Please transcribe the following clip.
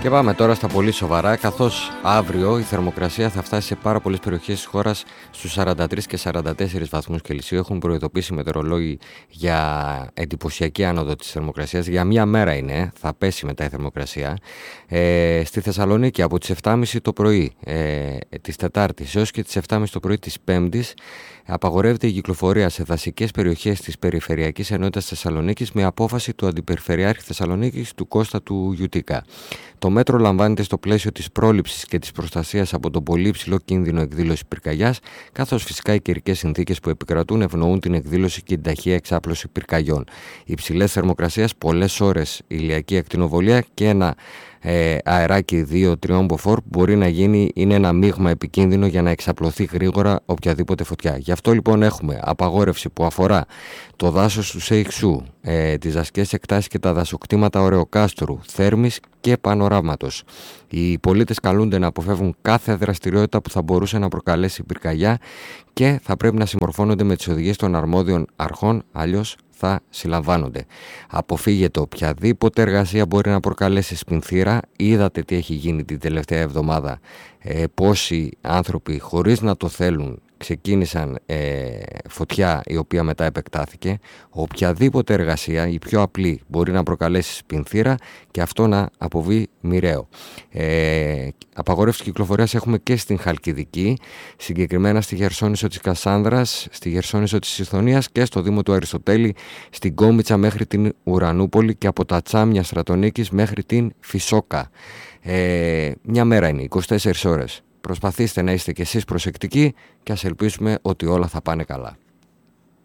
Και πάμε τώρα στα πολύ σοβαρά, καθώς αύριο η θερμοκρασία θα φτάσει σε πάρα πολλές περιοχές της χώρας στους 43 και 44 βαθμούς Κελσίου. Έχουν προειδοποιήσει οι μετεωρολόγοι για εντυπωσιακή άνοδο της θερμοκρασίας. Για μία μέρα είναι, θα πέσει μετά η θερμοκρασία. Στη Θεσσαλονίκη από τις 7.30 το πρωί της Τετάρτης έως και τις 7.30 το πρωί της Πέμπτης απαγορεύεται η κυκλοφορία σε δασικές περιοχές της Περιφερειακής Ενότητας Θεσσαλονίκης με απόφαση του Αντιπεριφερειάρχη Θεσσαλονίκης του Κώστα του Γιουτίκα. Το μέτρο λαμβάνεται στο πλαίσιο της πρόληψης και της προστασίας από τον πολύ υψηλό κίνδυνο εκδήλωση πυρκαγιάς, καθώς φυσικά οι καιρικές συνθήκες που επικρατούν ευνοούν την εκδήλωση και την ταχεία εξάπλωση πυρκαγιών. Υψηλές θερμοκρασίες, πολλές ώρες ηλιακή ακτινοβολία και ένα αεράκι 2-3 μποφόρ που μπορεί να γίνει, είναι ένα μείγμα επικίνδυνο για να εξαπλωθεί γρήγορα οποιαδήποτε φωτιά. Γι' αυτό λοιπόν έχουμε απαγόρευση που αφορά το δάσος του Σεϊξού, τις δασικές εκτάσεις και τα δασοκτήματα Ωρεοκάστρου, Θέρμης και Πανοράματος. Οι πολίτες καλούνται να αποφεύγουν κάθε δραστηριότητα που θα μπορούσε να προκαλέσει πυρκαγιά και θα πρέπει να συμμορφώνονται με τις οδηγίες των αρμόδιων αρχών, αλλιώς θα συλλαμβάνονται. Αποφύγετε οποιαδήποτε εργασία μπορεί να προκαλέσει σπινθήρα. Είδατε τι έχει γίνει την τελευταία εβδομάδα. Πόσοι άνθρωποι χωρίς να το θέλουν ξεκίνησαν φωτιά η οποία μετά επεκτάθηκε. Οποιαδήποτε εργασία, η πιο απλή, μπορεί να προκαλέσει σπινθήρα και αυτό να αποβεί μοιραίο. Απαγορεύση κυκλοφορίας έχουμε και στην Χαλκιδική, συγκεκριμένα στη Χερσόνησο της Κασάνδρας, στη Χερσόνησο της Ιθωνίας και στο Δήμο του Αριστοτέλη, στην Κόμιτσα μέχρι την Ουρανούπολη και από τα Τσάμια Στρατονίκης μέχρι την Φυσόκα. Μια μέρα είναι, 24 ώρες. Προσπαθήστε να είστε κι εσείς προσεκτικοί και ας ελπίσουμε ότι όλα θα πάνε καλά.